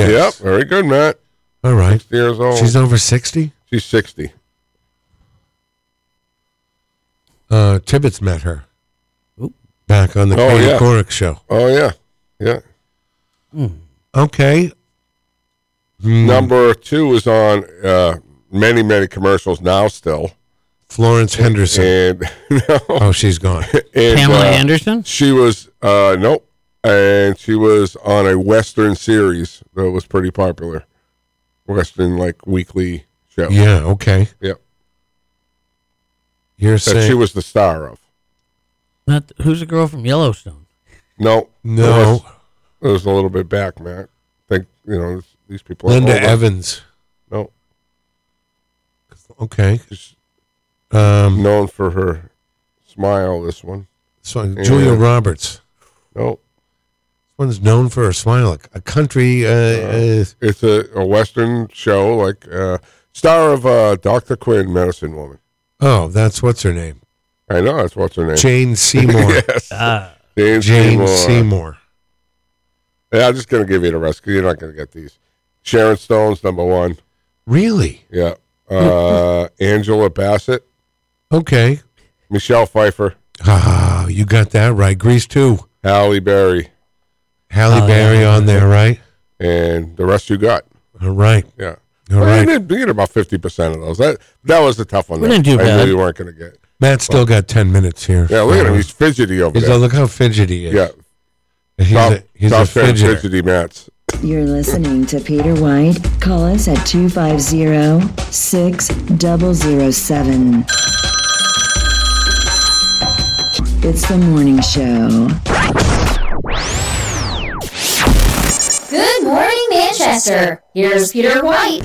Yes. Yep, very good, Matt. All right. 60 years old. She's over 60? She's 60. Tibbetts met her. Oop. Back on the Katie Couric show. Oh, yeah. Yeah. Okay. Number 2 is on many, many commercials now still. Florence Henderson. And no. Oh, she's gone. And, Pamela Anderson? She was, nope. And she was on a Western series that was pretty popular. Western, like, weekly show. Yeah, okay. Yep. You're That saying... she was the star of. Who's the girl from Yellowstone? No. No. It was a little bit back, Matt. I think, these people Linda older. Evans. No. Okay. She's Um, known for her smile, this one. so Julia Roberts. No. This one's known for her smile. A country... It's a Western show, like star of Dr. Quinn, Medicine Woman. oh, that's what's her name. I know, that's what's her name. Jane Seymour. Yes. Jane Seymour. Yeah, I'm just going to give you the rest because you're not going to get these. Sharon Stone's number 1. Really? Yeah. Angela Bassett. Okay. Michelle Pfeiffer. Ah, you got that right. Grease 2. Halle Berry. Halle Berry on there, right? And the rest you got. All right. Yeah. All right. You get about 50% of those. That was the tough one. We didn't do I bad. knew you weren't going to get. Matt's still got 10 minutes here. Yeah, look at him. He's fidgety over He's there. look how fidgety he is. Yeah. He's a fidgeter. Fidgety Mats. You're listening to Peter White. Call us at 250-6007. It's the morning show. Good morning, Manchester. Here's Peter White.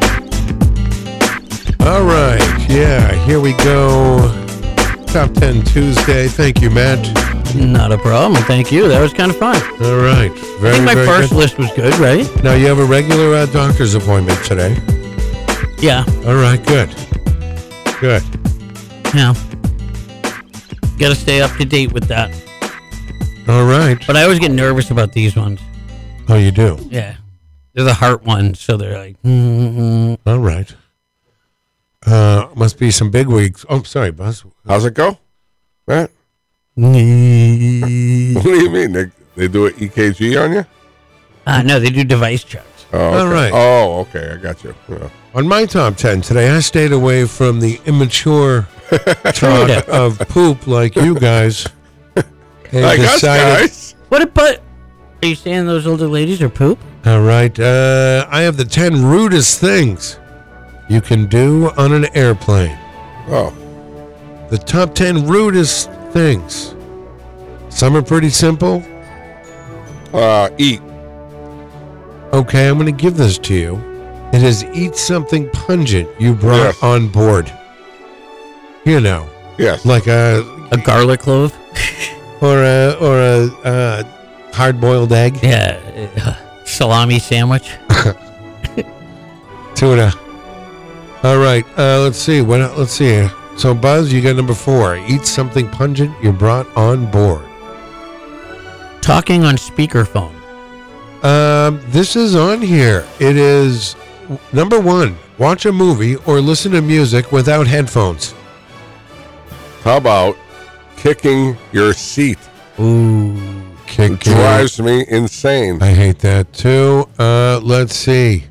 All right. Yeah, here we go. Top 10 Tuesday. Thank you, Matt. Not a problem. Thank you. That was kind of fun. All right. I think my first list was good, right? Now, you have a regular doctor's appointment today. Yeah. All right. Good. Good. Yeah. Got to stay up to date with that. All right. But I always get nervous about these ones. Oh, you do? Yeah. They're the heart ones, so they're like, All right. Must be some big weeks. Oh, sorry, Buzz. How's it go, Matt? No, What do you mean? They do an EKG on you? they do device checks. Oh, okay. All right. Oh, okay. I got you. Yeah. On my top 10 today, I stayed away from the immature talk of poop like you guys. And Like us guys. What about, are you saying those older ladies are poop? All right. I have the 10 rudest things you can do on an airplane. Oh, The top 10 rudest things. Some are pretty simple. eat. Okay, I'm going to give this to you. It is eat something pungent you brought Yes. on board. You know, Yes. like A garlic clove? or a hard-boiled egg. Yeah. Salami sandwich? Tuna. All right. Let's see. Let's see. So, Buzz, you got number 4. Eat something pungent you brought on board. Talking on speakerphone. This is on here. It is number 1. Watch a movie or listen to music without headphones. How about kicking your seat? Ooh. Kick It drives me insane. I hate that too. Let's see.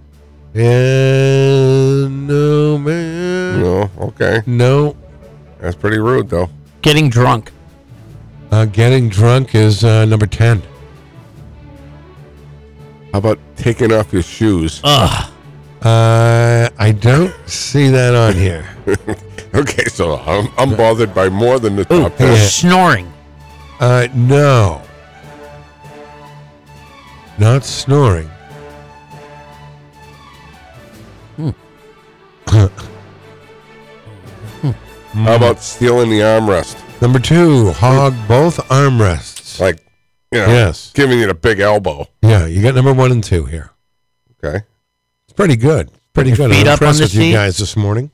No, man. No, okay. No. That's pretty rude, though. Getting drunk. Getting drunk is number 10. How about taking off your shoes? Ugh. I don't see that on here. Okay, so I'm bothered by more than the Ooh, top 10. Yeah. snoring. No. Not snoring. How about stealing the armrest? Number 2, hog both armrests. Like, Yes. giving you the big elbow. Yeah, you got number 1 and 2 here. Okay. It's pretty good. Pretty Put your good. feet I'm up on impressed the with you seat. guys this morning.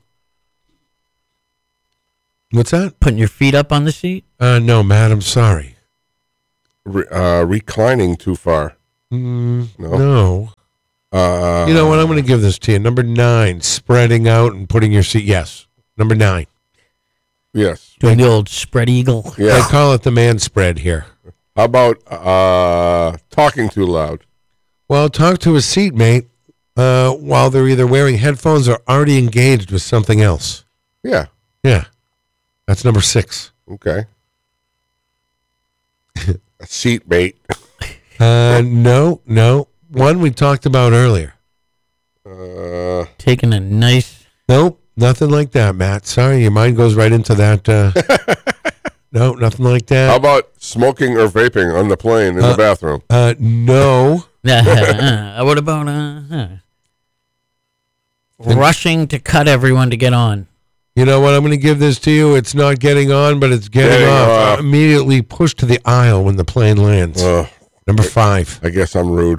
What's that? Putting your feet up on the seat. No, Matt, I'm sorry. Reclining too far. No. No. You know what? I'm going to give this to you. Number 9, spreading out and putting your seat. Yes. Number 9. Yes. Doing the old spread eagle. I Yeah. call it the man spread here. How about talking too loud? Well, talk to a seatmate while they're either wearing headphones or already engaged with something else. Yeah. Yeah. That's number 6. Okay. A seatmate. No. One we talked about earlier. Taking a nice. Nope, nothing like that, Matt. Sorry, your mind goes right into that. No, nothing like How that. about smoking or vaping on the plane in the bathroom? No. What about rushing to cut everyone to get on? You know what? I'm going to give this to you. It's not getting on, but it's getting Getting off. off. Immediately push to the aisle when the plane lands. Number 5. I guess I'm rude.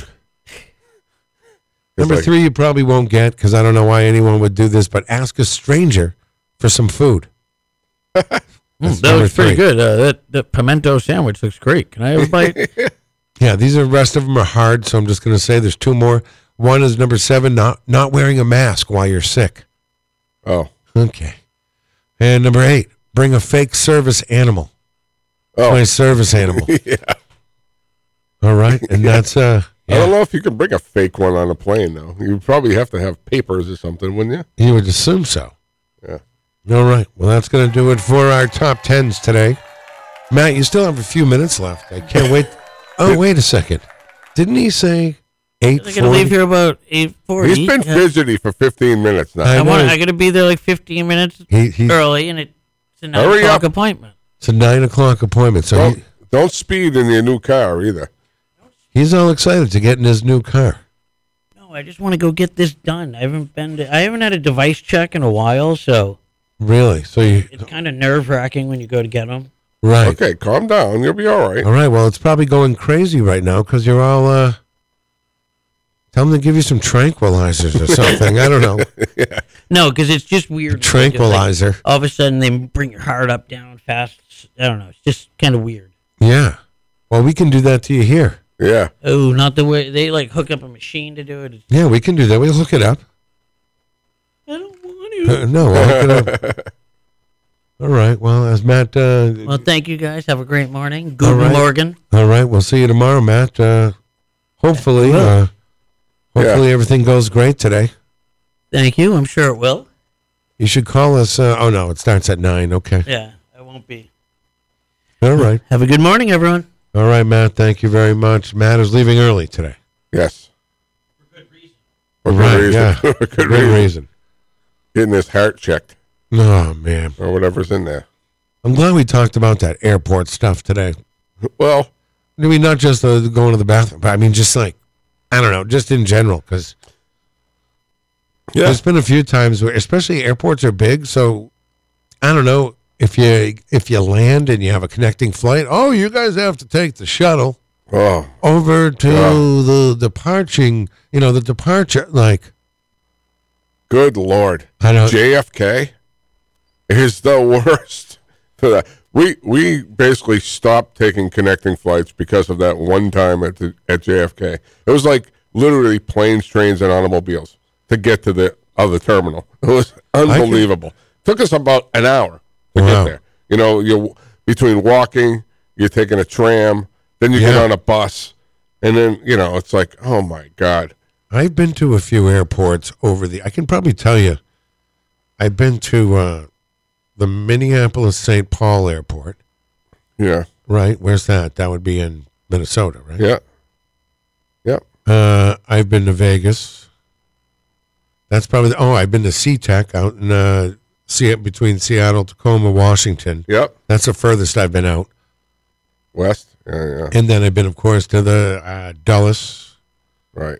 Number like- 3, you probably won't get because I don't know why anyone would do this, but ask a stranger for some food. That's That number looks pretty 3. good. That pimento sandwich looks great. Can I have a bite? Yeah, the rest of them are hard, so I'm just going to say there's 2 more. One is number 7, not wearing a mask while you're sick. Oh. Okay. And number 8, bring a fake service animal. Oh. My service animal. Yeah. All right, and that's I don't yeah. know if you can bring a fake one on a plane, though. You probably have to have papers or something, wouldn't You would assume so. Yeah. All right. Well, that's going to do it for our top 10s today. Matt, you still have a few minutes left. I can't wait. Oh, wait a second. Didn't he say I'm gonna leave 8:40? here about you? 8:40. He's been fidgety for 15 minutes now. I know. I gotta be there like 15 minutes He's early, and it's a 9 Hurry o'clock up. appointment. It's a 9 o'clock appointment, so Don't speed in your new car either. he's all excited to get in his new car. No, I just want to go get this done. I haven't had a device check in a while, so Really? So you it's kind of nerve wracking when you go to get them. right? Okay, calm down. You'll be all right. All right. Well, it's probably going crazy right now because you're all. Tell them to give you some tranquilizers or something. I don't know. No, because it's just weird. Tranquilizer. Like, all of a sudden, they bring your heart up down fast. I don't know. It's just kind of weird. Yeah. Well, we can do that to you here. Yeah. Oh, not the way they like hook up a machine to do it. Yeah, we can do that. We'll hook it up. I don't want to. No, we'll hook it up. All right. Well, as Matt. Well, thank you guys. Have a great morning. Guten right. Morgen. All right. We'll see you tomorrow, Matt. Hopefully, everything goes great today. Thank you. I'm sure it will. You should call us. Oh no, it starts at 9. Okay. Yeah, I won't be. All right. Have a good morning, everyone. All right, Matt. Thank you very much. Matt is leaving early today. Yes. For good reason. Right. Yeah. For For good good reason. reason. Getting his heart checked Oh man. or whatever's in there. I'm glad we talked about that airport stuff today. Well, I mean, not just going to the bathroom, but I mean, just like, I don't know, just in general, because yeah. there's been a few times where, especially airports are big, so I don't know if you land and you have a connecting flight. Oh, you guys have to take the shuttle Oh, over to the departure. Like, good Lord. I don't. JFK is the worst for that. We basically stopped taking connecting flights because of that one time at JFK. It was like literally planes, trains, and automobiles to get to the other terminal. It was unbelievable. Took us about an hour to Wow. get there. You know, you're between walking, you're taking a tram, then you get Yeah. on a bus, and then it's like, oh my God. I've been to a few airports I can probably tell you, I've been to the Minneapolis-St. Paul airport. Yeah, Right? Where's that? That would be in Minnesota, right? yeah, yeah. I've been to Vegas. That's probably I've been to SeaTac out in between Seattle, Tacoma, Washington. Yep. That's the furthest I've been out. West. Yeah. And then I've been, of course, to the Dulles. Right.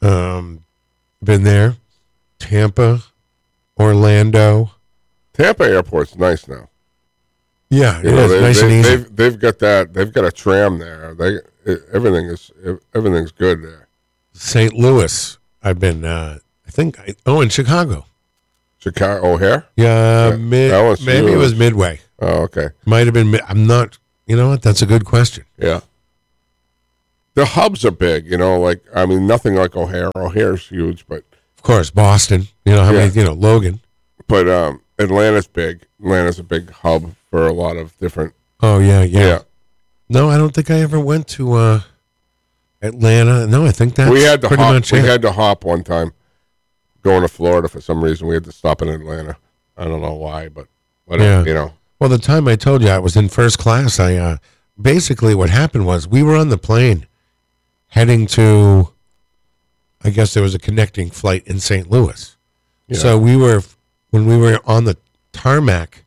Been there. Tampa, Orlando. Tampa Airport's nice now. Yeah, it You know, is nice and easy. they've got that. They've got a tram there. Everything's good there. St. Louis. I've been. In Chicago. Chicago O'Hare. Yeah, Yeah, that was maybe it huge. was Midway. Oh, okay. Might have been. I'm not. You know what? That's a good question. Yeah. the hubs are big. Like I mean, nothing like O'Hare. O'Hare's huge, but Of course, Boston. You know how many? You know, Logan. but Atlanta's big. Atlanta's a big hub for a lot of different. Oh yeah. No, I don't think I ever went to Atlanta. No, I think that's We had to pretty hop. much We it. had to hop one time, going to Florida for some reason. We had to stop in Atlanta. I don't know why, but whatever. Yeah. Well, the time I told you I was in first class, I basically what happened was we were on the plane heading to, I guess there was a connecting flight in St. Louis. Yeah. So when we were on the tarmac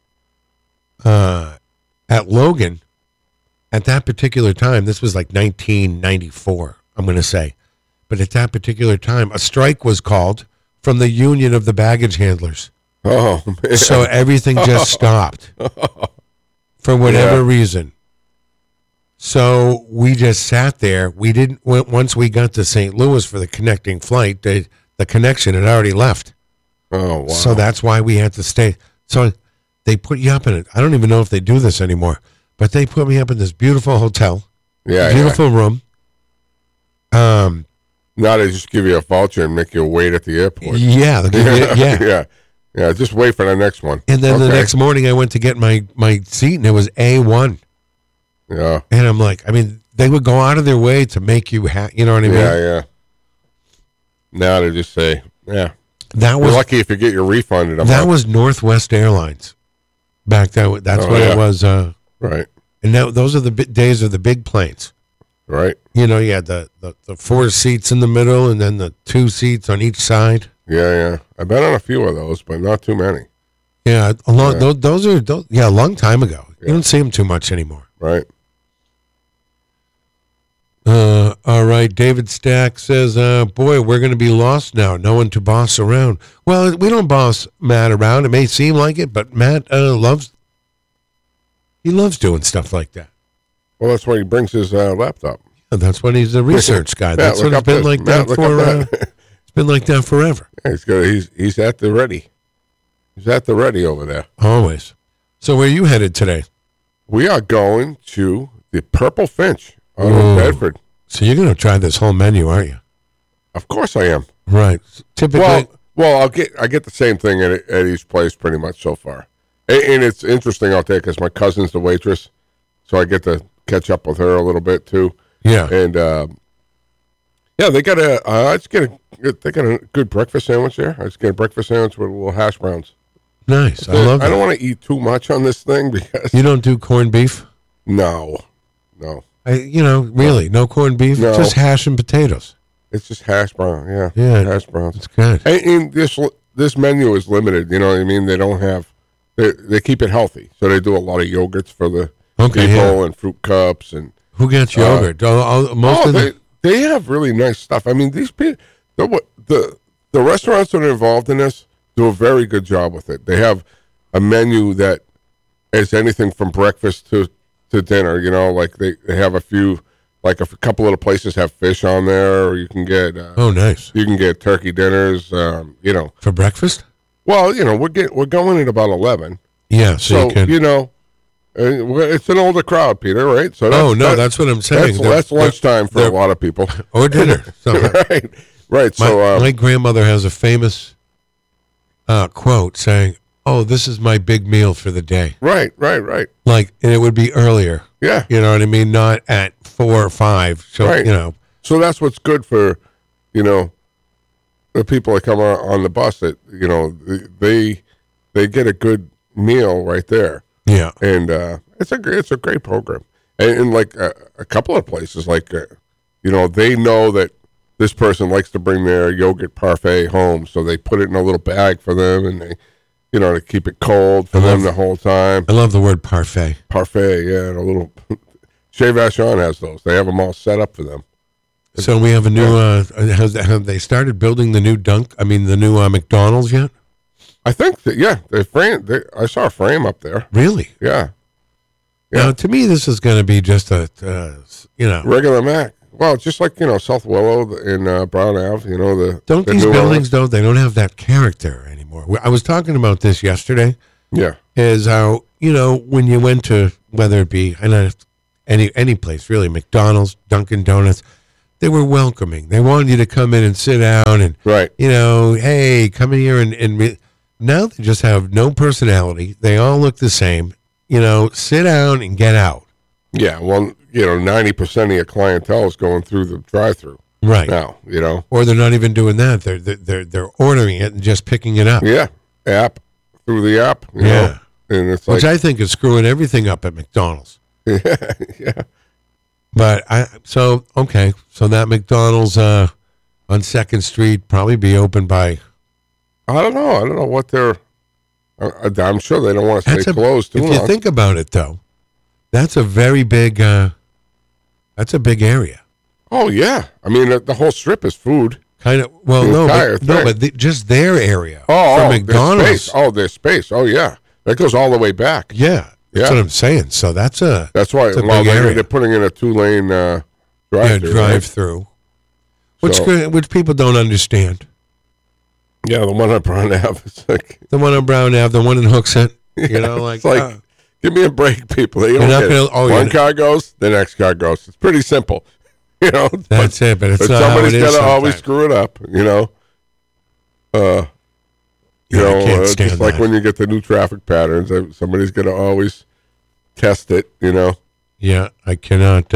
at Logan, at that particular time, this was like 1994, I'm going to say. But at that particular time, a strike was called from the Union of the Baggage Handlers. Oh, man. So everything just stopped for whatever reason. So we just sat there. We didn't. Once we got to St. Louis for the connecting flight, the connection had already left. Oh, wow. So that's why we had to stay. So they put you up in it. I don't even know if they do this anymore, but they put me up in this beautiful hotel, beautiful room. Now they just give you a voucher and make you wait at the airport. Yeah, they'll give you- Yeah. Just wait for the next one. And then the next morning, I went to get my seat, and it was A1. Yeah. And I'm like, I mean, they would go out of their way to make you you know what I mean? Yeah. Now they just say, yeah. That You're was lucky if you get your refund. that was Northwest Airlines. Back then, that's what it was. Right. And now those are the days of the big planes. Right. You know, you had the 4 seats in the middle, and then the 2 seats on each side. Yeah. I've been on a few of those, but not too many. Yeah, those are a long time ago. You don't see them too much anymore. Right. All right, David Stack says, boy, we're going to be lost now. No one to boss around. Well, we don't boss Matt around. It may seem like it, but Matt loves doing stuff like that. Well, that's why he brings his laptop. And that's when he's a research guy. That's what it's been like that for. It's been like that forever. Yeah, he's at the ready. He's at the ready over there. Always. So where are you headed today? We are going to the Purple Finch out Ooh. of Bedford. So you're going to try this whole menu, aren't you? Of course I am. Right. Typically. Well, I get the same thing at each place pretty much so far, and it's interesting out there because my cousin's the waitress, so I get to catch up with her a little bit too. Yeah. And they got they got a good breakfast sandwich there. I just get a breakfast sandwich with little hash browns. Nice. I love that. I don't want to eat too much on this thing because You don't do corned beef? no. Really, no corned beef? No. Just hash and potatoes. It's just hash brown, yeah. Yeah. Hash browns. It's good. And this menu is limited. You know what I mean? They don't have. They keep it healthy, so they do a lot of yogurts for the people and fruit cups and. Who gets yogurt? They have really nice stuff. I mean, these people, the restaurants that are involved in this do a very good job with it. They have a menu that is anything from breakfast to dinner. You know, like they have a few. Like a couple of the places have fish on there, or you can get. Nice. You can get turkey dinners. For breakfast? Well, we're going at about 11. Yeah, so you can. It's an older crowd, Peter, right? So that's what I'm saying. That's lunchtime for a lot of people, or dinner. So right. So my grandmother has a famous quote saying, "Oh, this is my big meal for the day." Right. Like, and it would be earlier. Yeah. You know what I mean? Not at 4 or 5. So, Right. So that's what's good for, the people that come on the bus that, they get a good meal right there. Yeah. And it's a great program. And like a couple of places, like, they know that this person likes to bring their yogurt parfait home. So they put it in a little bag for them and they, to keep it cold for them the whole time. I love the word parfait. Parfait, yeah, and a little. Chez Vachon has those. They have them all set up for them. So we have a new. Have they started building the new the new McDonald's yet? I think that I saw a frame up there. Really? Yeah. Now, to me, this is going to be just a regular Mac. Well, just like South Willow in Brown Ave. Don't these buildings they don't have that character anymore? I was talking about this yesterday. Yeah. Is how when you went to whether it be any place really, McDonald's, Dunkin' Donuts, they were welcoming. They wanted you to come in and sit down and, Right. hey, come in here and now they just have no personality. They all look the same. Sit down and get out. Yeah, well, 90% of your clientele is going through the drive-through Right. now, Or they're not even doing that. They're ordering it and just picking it up. Yeah, through the app, you know? And it's Which like, I think is screwing everything up at McDonald's. yeah. But so that McDonald's on 2nd Street probably be open by. I don't know what they're. I'm sure they don't want to stay closed too If long. you think about it, though, that's a very big. That's a big area. Oh yeah, I mean the whole strip is food. Kind of. Well, The no, entire but thing. just their area. Oh, from McDonald's. There's space. Oh yeah, that goes all the way back. Yeah, that's Yeah. what I'm saying. So that's That's why. it's a Well, big area. they're putting in a 2-lane drive-through. drive-through, which people don't understand. Yeah, the one on Brown Ave. It's like, The one on Brown Ave, the one in Hooksett. Like, it's like, give me a break, people. They don't not get it. gonna- One car goes, the next car goes. It's pretty simple, that's it. But it's But not how somebody's it is got to always sometimes. screw it up, I can't stand just like that. when you get the new traffic patterns, somebody's got to always test it, Yeah, I cannot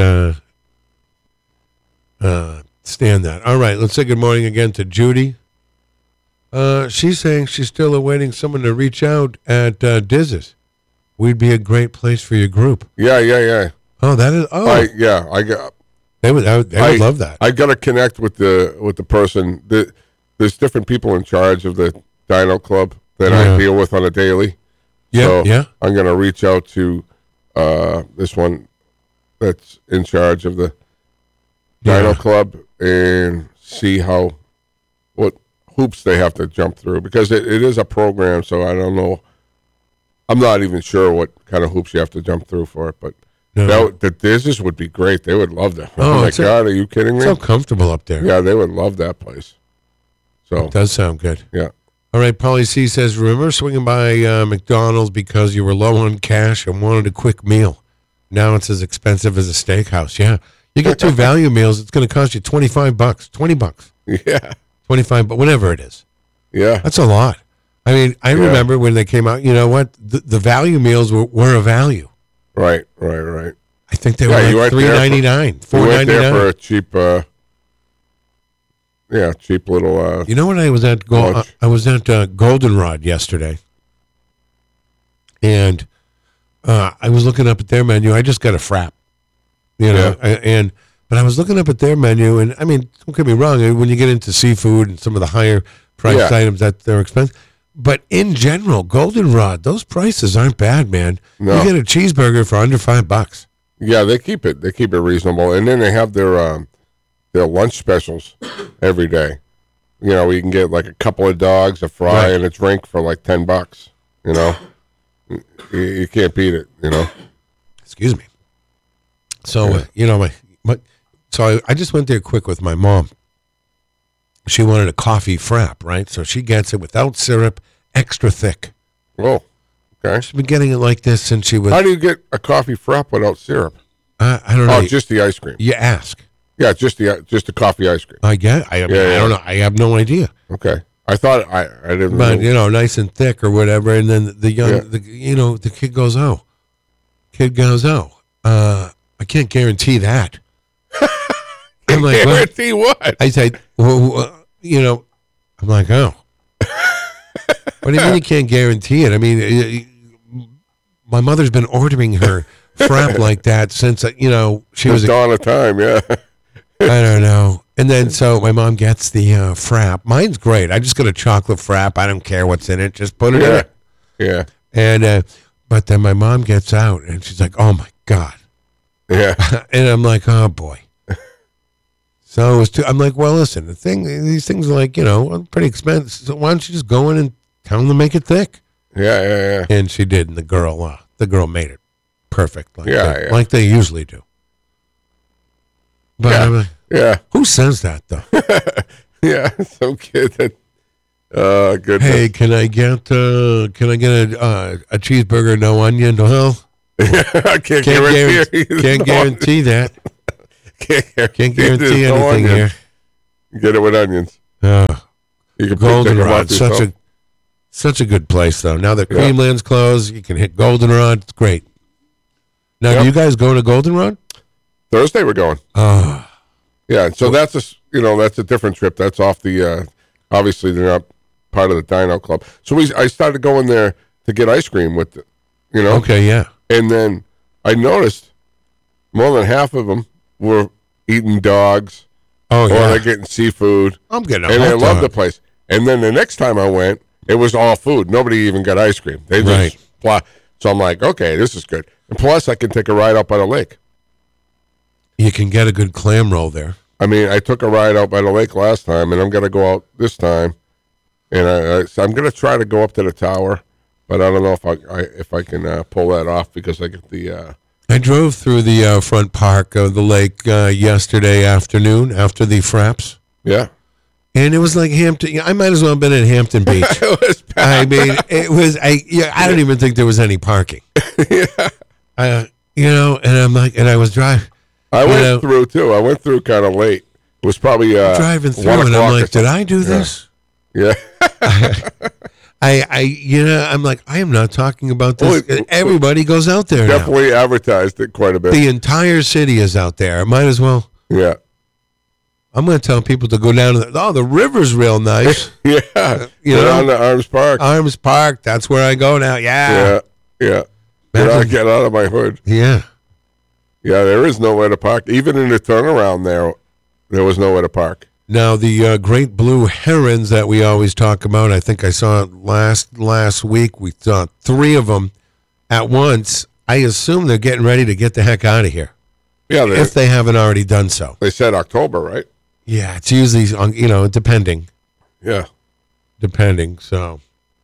stand that. All right, let's say good morning again to Judy. She's saying she's still awaiting someone to reach out at Diz's. We'd be a great place for your group. Yeah. Oh, that is. Oh, I got. they would love that. I got to connect with the person. There's different people in charge of the Dino Club that Yeah. I deal with on a daily. Yeah, So yeah. I'm going to reach out to this one that's in charge of the Dino Yeah. Club and see what hoops they have to jump through, because it is a program. So I don't know. I'm not even sure what kind of hoops you have to jump through for it, but No. the Diz's would be great. They would love that. Oh, Oh my it's God, are you kidding me? So comfortable up there. Yeah, they would love that place. So It does sound good. yeah, All right, Polly C says, remember swinging by McDonald's because you were low on cash and wanted a quick meal. Now it's as expensive as a steakhouse. Yeah. You get 2 value meals, it's going to cost you $25, $20, yeah, 25, but whatever it is. yeah. That's a lot. I mean, I remember when they came out, you know what? The value meals were a value. Right. I think they Yeah, you were went like there for- $3.99, We went there for $4.99. a cheap little. You know what? I was at Lunch. Goldenrod yesterday, and I was looking up at their menu. I just got a frap, but I was looking up at their menu, and I mean, don't get me wrong. When you get into seafood and some of the higher priced Yeah. items, that they're expensive. But in general, Goldenrod, those prices aren't bad, man. No. You get a cheeseburger for under $5. Yeah, they keep it reasonable, and then they have their lunch specials every day. You can get like a couple of dogs, a fry, Right. and a drink for like $10. You can't beat it. Excuse me. So so I just went there quick with my mom. She wanted a coffee frap, right? So she gets it without syrup, extra thick. Oh, okay. She's been getting it like this since she was. How do you get a coffee frap without syrup? I don't know. Oh, just the ice cream. You ask. Yeah, just the coffee ice cream. I get. I don't know. I have no idea. Okay. I thought I didn't. But know. nice and thick or whatever. And then the young, Yeah. the kid goes, oh. I can't guarantee that. I'm like, well, Guarantee what? I said, well, I'm like, oh. What do you mean you can't guarantee it? I mean, my mother's been ordering her frap like that since, she was The dawn of time, yeah. I don't know. And then so my mom gets the frap. Mine's great. I just got a chocolate frap. I don't care what's in it. Just put it in Yeah. it. Yeah. And, but then my mom gets out and she's like, oh my God. Yeah. And I'm like, oh boy. So it was I'm like, well, listen, these things are like, pretty expensive. So why don't you just go in and tell them to make it thick? Yeah. And she did. And the girl made it perfect. Yeah. Like they usually do. But I'm like, Yeah. who says that though? Yeah. Some kid that goodness. Hey, can I get a cheeseburger, no onion? Well, I can't can't guarantee guarantee that. Can't guarantee no anything onions. here. Get it with onions. You can Goldenrod, such a good place though. Now that Creamland's closed, you can hit Goldenrod. It's great. Now, do you guys go to Goldenrod? Thursday we're going. Oh, yeah. So that's a different trip. That's off the. Obviously, they're not part of the Dino Club. So I started going there to get ice cream with, okay, yeah. And then I noticed more than half of them were eating dogs. Oh, or yeah. they're getting seafood. I'm getting a and hot I love dog. the place. And then the next time I went, it was all food. Nobody even got ice cream. They just So I'm like, okay, this is good. And plus, I can take a ride out by the lake. You can get a good clam roll there. I mean, I took a ride out by the lake last time, and I'm going to go out this time. And so I'm going to try to go up to the tower, but I don't know if I can pull that off because I get the. I drove through the front park of the lake yesterday afternoon after the fraps. Yeah. And it was like Hampton. I might as well have been at Hampton Beach. It was bad. I mean, it was. I don't even think there was any parking. Yeah. And I'm like, and I was driving. I went through too. I went through kind of late. It was probably driving through, 1 and I'm o'clock like, did I do this? Yeah. I'm like, I am not talking about this. Everybody goes out there now. Definitely advertised it quite a bit. The entire city is out there. I might as well. Yeah. I'm going to tell people to go down to the river's real nice. Yeah. Get on to Arms Park. Arms Park, that's where I go now. Yeah. Yeah. Imagine- Get out of my hood. Yeah. Yeah, there is nowhere to park. Even in the turnaround there was nowhere to park. Now, the great blue herons that we always talk about, I think I saw it last week. We saw 3 of them at once. I assume they're getting ready to get the heck out of here. Yeah, if they haven't already done so. They said October, right? Yeah, it's usually, depending. Yeah. Depending, so.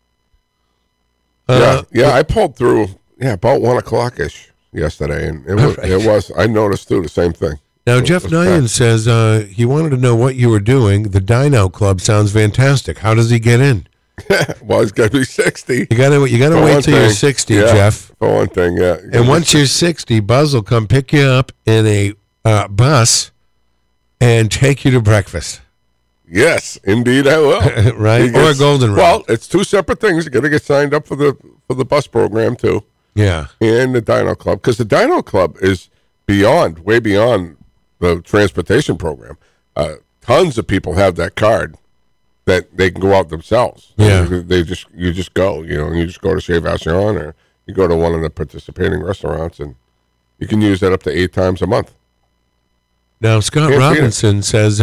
Yeah, I pulled through, about 1 o'clock-ish yesterday, and it was, I noticed, too, the same thing. Now, Jeff Nyan says he wanted to know what you were doing. The Dino Club sounds fantastic. How does he get in? Well, he's got to be 60. You got to wait till you're 60, Jeff. For one thing, yeah. And once you're 60, Buzz will come pick you up in a bus and take you to breakfast. Yes, indeed I will. Right? Or a goldenrod. Well, it's 2 separate things. You got to get signed up for the bus program, too. Yeah. And the Dino Club. Because the Dino Club is way beyond the transportation program. Tons of people have that card that they can go out themselves. Yeah. You just go, and you just go to Chez Vachon or you go to one of the participating restaurants and you can use that up to 8 times a month. Now, Scott Robinson says,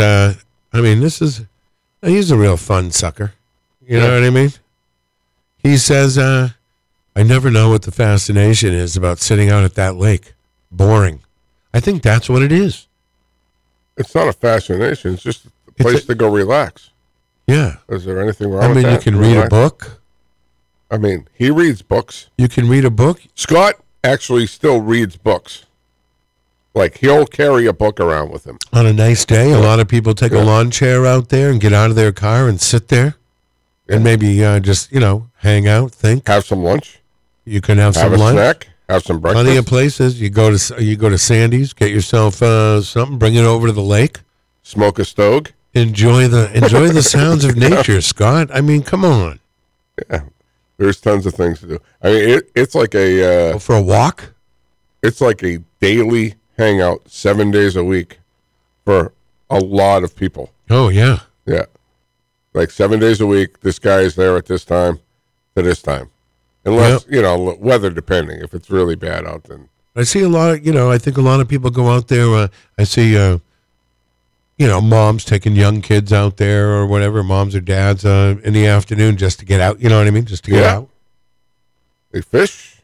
he's a real fun sucker. You know what I mean? He says, I never know what the fascination is about sitting out at that lake. Boring. I think that's what it is. It's not a fascination. It's just a place to go relax. Yeah. Is there anything wrong with that? You can read a book. He reads books. You can read a book. Scott actually still reads books. Like, he'll carry a book around with him. On a nice day, a lot of people take a lawn chair out there and get out of their car and sit there and maybe just, hang out, think. Have some lunch. You can have some lunch. Have a snack. Have some breakfast. Plenty of places. You go to Sandy's, get yourself something, bring it over to the lake. Smoke a stogie. Enjoy the sounds of nature, Scott. Come on. Yeah, there's tons of things to do. It's like go for a walk. It's like a daily hangout 7 days a week for a lot of people. Oh, yeah. Yeah. Like 7 days a week, this guy is there at this time to this time. Unless, weather depending. If it's really bad out, then. I see a lot of, I think a lot of people go out there. I see, moms taking young kids out there or whatever, moms or dads in the afternoon just to get out. You know what I mean? Just to get out. They fish.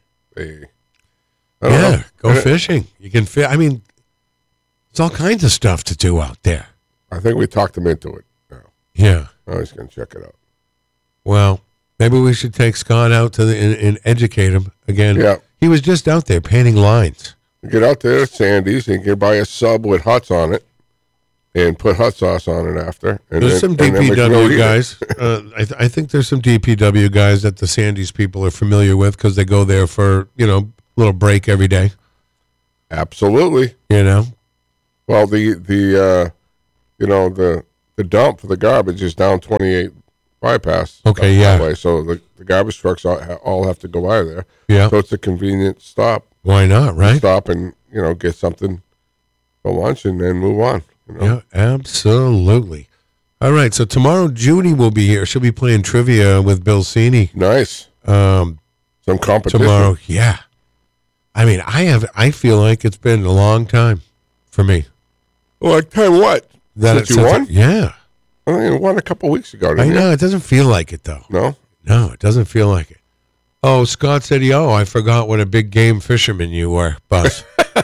Go fishing. You can fish. It's all kinds of stuff to do out there. I think we talked them into it now. Yeah. I was going to check it out. Well, maybe we should take Scott out and educate him again. Yeah. He was just out there painting lines. Get out there at Sandy's and you can buy a sub with huts on it and put hot sauce on it after. And there's some DPW guys. I think there's some DPW guys that the Sandy's people are familiar with because they go there for, a little break every day. Absolutely. Well, the dump for the garbage is down 28 bypass. Okay, that yeah. way. So the garbage trucks all have to go by there. Yeah. So it's a convenient stop. Why not, right? Stop and get something for lunch and then move on. Yeah, absolutely. All right, so tomorrow Judy will be here. She'll be playing trivia with Bill Cini. Nice. Some competition Tomorrow, yeah. I mean, I feel like it's been a long time for me. Like time what? Since you won? Yeah. I think you won a couple weeks ago. I Didn't know. you? It doesn't feel like it, though. No. No, it doesn't feel like it. Oh, Scott said, I forgot what a big game fisherman you were, Buzz.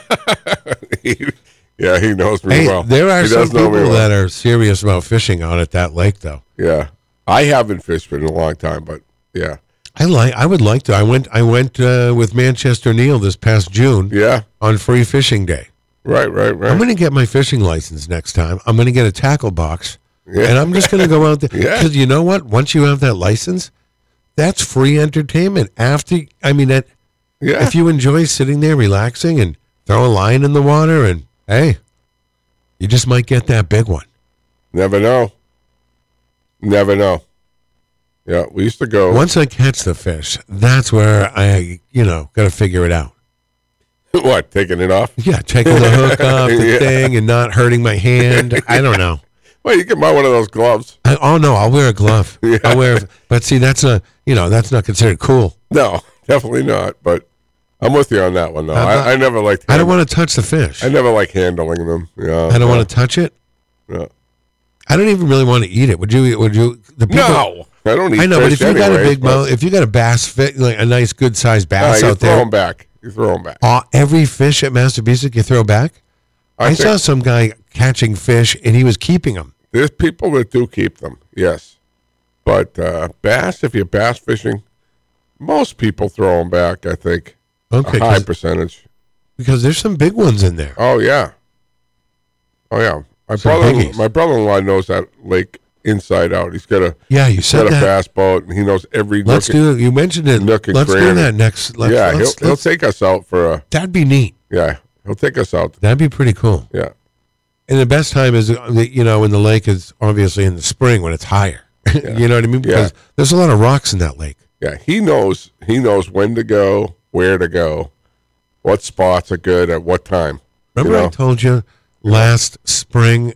Yeah, he knows me Hey, well. there are He some does know me people well. that are serious about fishing out at that lake, though. Yeah, I haven't fished in a long time, but yeah, I would like to. I went with Manchester Neil this past June yeah, on Free Fishing Day. right. I'm going to get my fishing license next time. I'm going to get a tackle box, Yeah. and I'm just going to go out there. Yeah. Because you know what? Once you have that license, that's free entertainment. Yeah, If you enjoy sitting there relaxing and throw a line in the water, and hey, you just might get that big one. never know. Yeah, we used to go. Once I catch the fish, that's where I, got to figure it out. What, taking it off? Yeah, taking the hook off the Yeah. thing and not hurting my hand. I don't know. Well, you can buy one of those gloves. Oh no, I'll wear a glove. Yeah. But see, that's not considered cool. No, definitely not. But I'm with you on that one, though. I never liked. I don't want to touch the fish. I never like handling them. Yeah, I don't want to touch it. No. I don't even really want to eat it. Would you? The people, No, I don't eat. I know, but fish if you got a anyways, big mouth, if you got a bass fit, like a nice, good sized bass you out throw there, them back. You throw them back. Every fish at Master Basic you throw back. I saw think some guy catching fish and he was keeping them. there's people that do keep them. Yes, but bass, if you're bass fishing, most people throw them back. I think Okay, a high percentage. because there's some big ones in there. Oh yeah. My Some biggies. brother-in-law knows that lake inside out. He's got a Yeah, you said a that. bass boat, and he knows every. Let's nook and- do it. You mentioned it. nook and Let's do cranny. that next. Yeah, he'll let's- take us out for a. that'd be neat. Yeah, he'll take us out. That'd be pretty cool. Yeah, And the best time is, when the lake is obviously in the spring when it's higher. You know what I mean? Because there's a lot of rocks in that lake. yeah. He knows when to go, where to go, what spots are good at what time. Remember I told you last spring,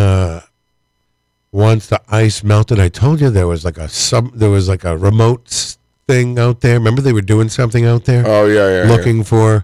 once the ice melted, I told you there was like a remote thing out there. Remember they were doing something out there? Oh yeah. looking for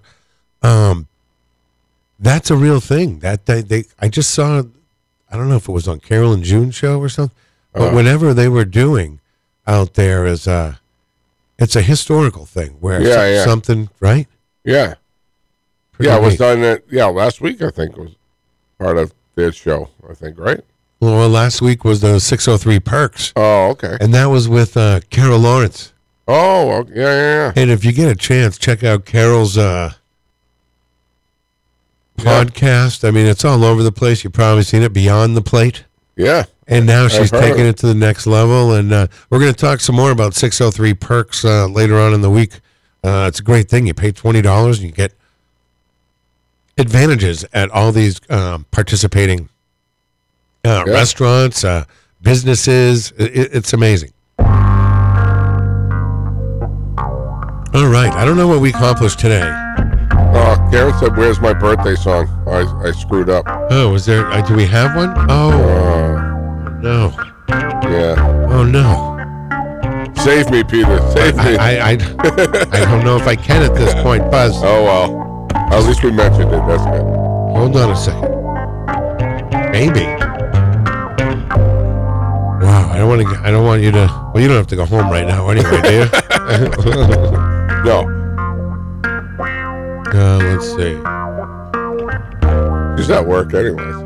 that's a real thing that I just saw. I don't know if it was on Carol and June show or something, but whatever they were doing out there is it's a historical thing where something, right? Yeah. Pretty Yeah, it was neat. done last week. I think was part of their show. I think, right? Well, last week was the 603 Perks, Oh, okay. and that was with Carol Lawrence. Oh, yeah. And if you get a chance, check out Carol's podcast. I mean, it's all over the place. You've probably seen it, Beyond the Plate. Yeah. And now she's heard taking it. it to the next level. And we're going to talk some more about 603 Perks later on in the week. It's a great thing. You pay $20 and you get advantages at all these participating restaurants, businesses. It's amazing. All right. I don't know what we accomplished today. Karen said, "Where's my birthday song?" I screwed up. Oh, was there? Do we have one? Oh, no. Yeah. Oh, no. Save me, Peter. Save me. I don't know if I can at this point, Buzz. Oh well. At least we mentioned it. That's good. Hold on a second. Maybe. Wow, I don't want you to. Well, you don't have to go home right now anyway, do you? No. Let's see. She's at work anyways.